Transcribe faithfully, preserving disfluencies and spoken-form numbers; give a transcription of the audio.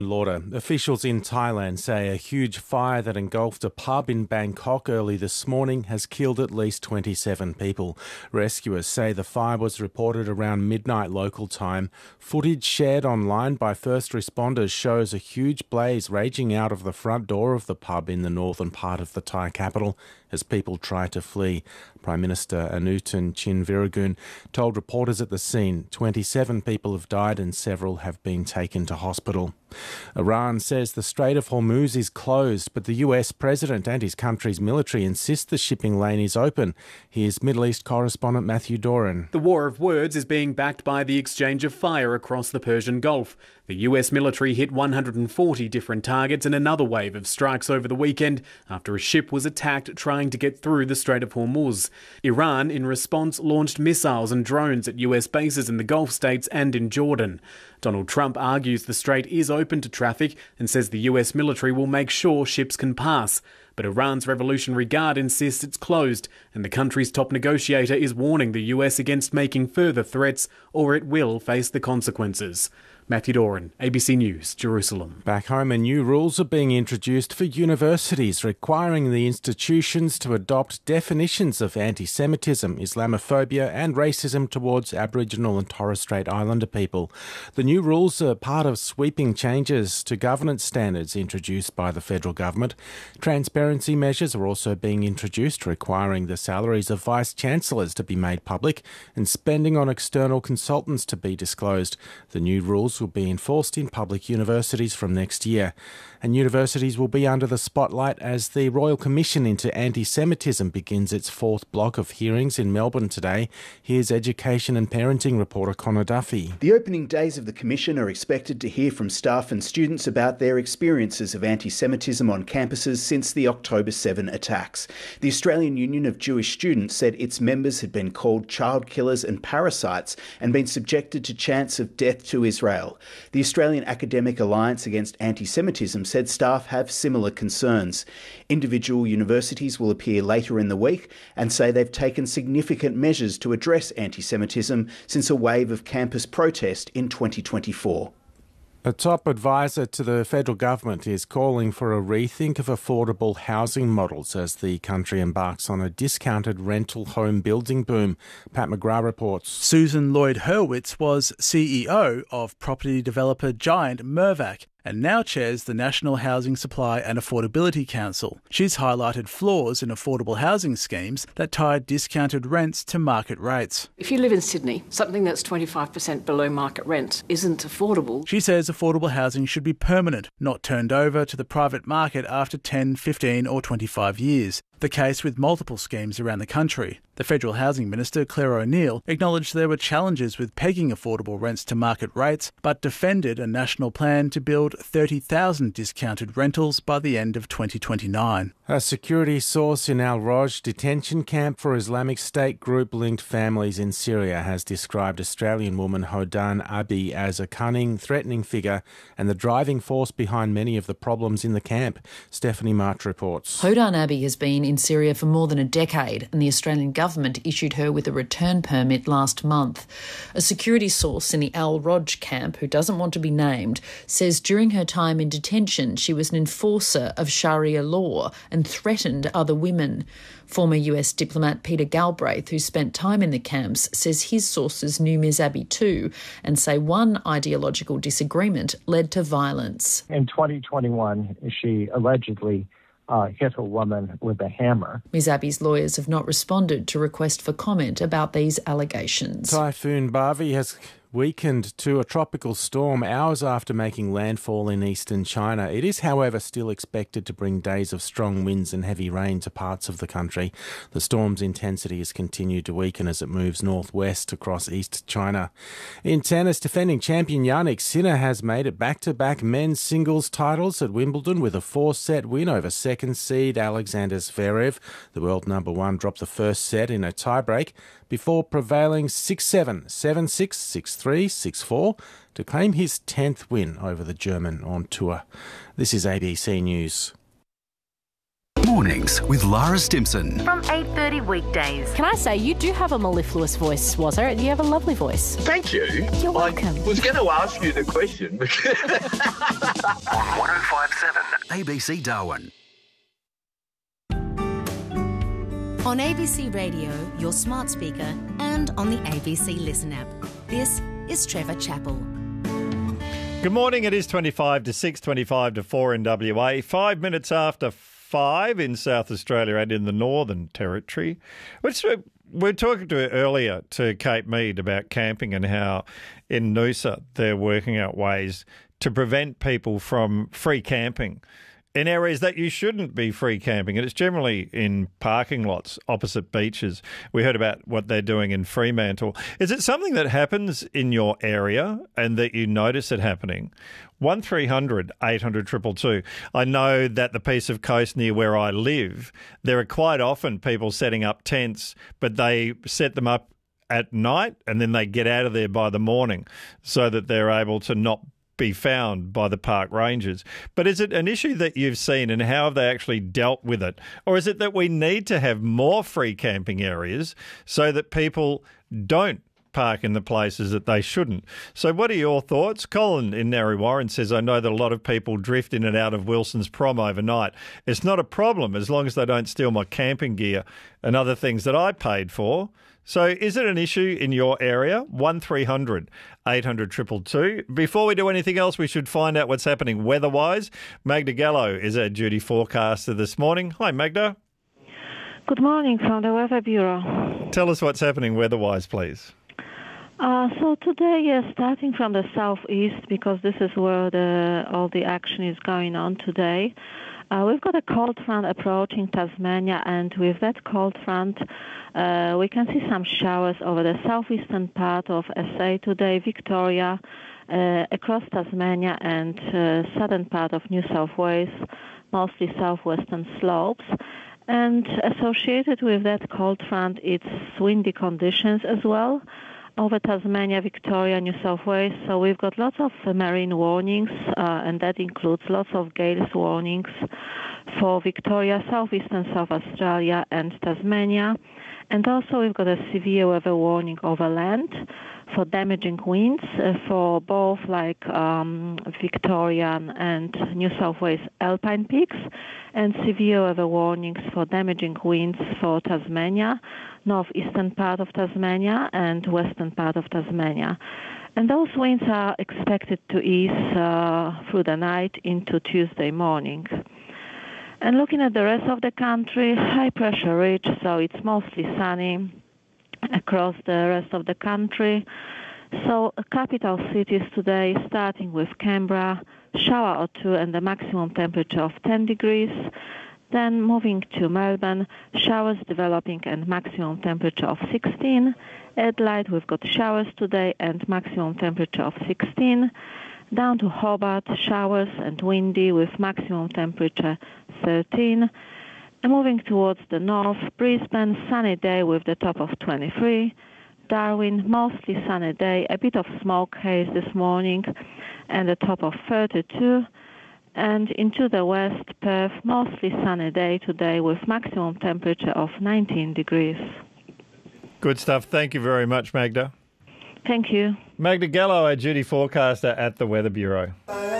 Lauder. Officials in Thailand say a huge fire that engulfed a pub in Bangkok early this morning has killed at least twenty-seven people. Rescuers say the fire was reported around midnight local time. Footage shared online by first responders shows a huge blaze raging out of the front door of the pub in the northern part of the Thai capital as people try to flee. Prime Minister Anutin Chinviragun told reporters at the scene twenty-seven people have died and several have been taken to hospital. Iran says the Strait of Hormuz is closed, but the U S president and his country's military insist the shipping lane is open. Here's Middle East correspondent Matthew Doran. The war of words is being backed by the exchange of fire across the Persian Gulf. The U S military hit one hundred forty different targets in another wave of strikes over the weekend after a ship was attacked trying to get through the Strait of Hormuz. Iran, in response, launched missiles and drones at U S bases in the Gulf states and in Jordan. Donald Trump argues the strait is open to traffic and says the U S military will make sure ships can pass. But Iran's Revolutionary Guard insists it's closed, and the country's top negotiator is warning the U S against making further threats, or it will face the consequences. Matthew Doran, A B C News, Jerusalem. Back home, new rules are being introduced for universities requiring the institutions to adopt definitions of anti-Semitism, Islamophobia and racism towards Aboriginal and Torres Strait Islander people. The new rules are part of sweeping changes to governance standards introduced by the federal government. Transparency measures are also being introduced, requiring the salaries of vice-chancellors to be made public and spending on external consultants to be disclosed. The new rules will be enforced in public universities from next year. And universities will be under the spotlight as the Royal Commission into Anti-Semitism begins its fourth block of hearings in Melbourne today. Here's Education and Parenting reporter Connor Duffy. The opening days of the Commission are expected to hear from staff and students about their experiences of anti-Semitism on campuses since the October seventh attacks. The Australian Union of Jewish Students said its members had been called child killers and parasites and been subjected to chants of death to Israel. The Australian Academic Alliance Against Anti-Semitism said staff have similar concerns. Individual universities will appear later in the week and say they've taken significant measures to address anti-Semitism since a wave of campus protest in twenty twenty-four. A top advisor to the federal government is calling for a rethink of affordable housing models as the country embarks on a discounted rental home building boom. Pat McGrath reports. Susan Lloyd-Hurwitz was C E O of property developer giant Mirvac and now chairs the National Housing Supply and Affordability Council. She's highlighted flaws in affordable housing schemes that tie discounted rents to market rates. If you live in Sydney, something that's twenty-five percent below market rent isn't affordable. She says affordable housing should be permanent, not turned over to the private market after ten, fifteen or twenty-five years. The case with multiple schemes around the country. The Federal Housing Minister, Claire O'Neill, acknowledged there were challenges with pegging affordable rents to market rates, but defended a national plan to build thirty thousand discounted rentals by the end of twenty twenty-nine. A security source in Al Roj detention camp for Islamic State group-linked families in Syria has described Australian woman Hodan Abi as a cunning, threatening figure and the driving force behind many of the problems in the camp. Stephanie March reports. Hodan Abi has been in Syria for more than a decade, and the Australian government issued her with a return permit last month. A security source in the Al Roj camp, who doesn't want to be named, says during her time in detention she was an enforcer of Sharia law and threatened other women. Former U S diplomat Peter Galbraith, who spent time in the camps, says his sources knew Miz Abi too and say one ideological disagreement led to violence. In twenty twenty-one, she allegedly Uh, hit a woman with a hammer. Miz Abi's lawyers have not responded to request for comment about these allegations. Typhoon Bavi has weakened to a tropical storm hours after making landfall in eastern China. It is, however, still expected to bring days of strong winds and heavy rain to parts of the country. The storm's intensity has continued to weaken as it moves northwest across East China. In tennis, defending champion Jannik Sinner has made it back-to-back men's singles titles at Wimbledon with a four-set win over second seed Alexander Zverev. The world number one dropped the first set in a tiebreak before prevailing six seven, seven six, six three, six four to claim his tenth win over the German on tour. This is A B C News. Mornings with Lara Stimson. From eight thirty weekdays. Can I say, you do have a mellifluous voice, Swazza. You have a lovely voice. Thank you. You're welcome. I was going to ask you the question. On one oh five point seven A B C Darwin. On A B C Radio, your smart speaker, and on the A B C Listen app. This is Trevor Chappell. Good morning. It is twenty-five to six, twenty-five to four in W A. Five minutes after five in South Australia and in the Northern Territory. Which we were talking to earlier to Kate Mead about camping and how in Noosa they're working out ways to prevent people from free camping in areas that you shouldn't be free camping. And it's generally in parking lots opposite beaches. We heard about what they're doing in Fremantle. Is it something that happens in your area and that you notice it happening? one three hundred eight hundred two two two. I know that the piece of coast near where I live, there are quite often people setting up tents, but they set them up at night and then they get out of there by the morning so that they're able to not be found by the park rangers. But is it an issue that you've seen, and how have they actually dealt with it? Or is it that we need to have more free camping areas so that people don't park in the places that they shouldn't? So what are your thoughts? Colin in Narre Warren says, I know that a lot of people drift in and out of Wilson's Prom overnight. It's not a problem as long as they don't steal my camping gear and other things that I paid for. So is it an issue in your area? one three hundred eight hundred two two two. Before we do anything else, we should find out what's happening weather-wise. Magda Gallo is our duty forecaster this morning. Hi, Magda. Good morning from the Weather Bureau. Tell us what's happening weather-wise, please. Uh, so today, yes, starting from the southeast, because this is where the, all the action is going on today. Uh, we've got a cold front approaching Tasmania, and with that cold front, uh, we can see some showers over the southeastern part of S A today, Victoria, uh, across Tasmania and uh, southern part of New South Wales, mostly southwestern slopes. And associated with that cold front, it's windy conditions as well over Tasmania, Victoria, New South Wales. So we've got lots of uh, marine warnings, uh, and that includes lots of gales warnings for Victoria, southeastern South Australia and Tasmania. And also we've got a severe weather warning over land for damaging winds uh, for both like um, Victorian and New South Wales alpine peaks, and severe weather warnings for damaging winds for Tasmania, northeastern part of Tasmania and western part of Tasmania. And those winds are expected to ease uh, through the night into Tuesday morning. And looking at the rest of the country, high pressure ridge, so it's mostly sunny across the rest of the country. So capital cities today, starting with Canberra, shower or two and the maximum temperature of ten degrees. Then moving to Melbourne, showers developing and maximum temperature of sixteen. Adelaide, we've got showers today and maximum temperature of sixteen. Down to Hobart, showers and windy with maximum temperature thirteen. And moving towards the north, Brisbane, sunny day with the top of twenty-three. Darwin, mostly sunny day, a bit of smoke haze this morning and the top of thirty-two. And into the west, Perth, mostly sunny day today with maximum temperature of nineteen degrees. Good stuff. Thank you very much, Magda. Thank you. Magda Gallo, our duty forecaster at the Weather Bureau.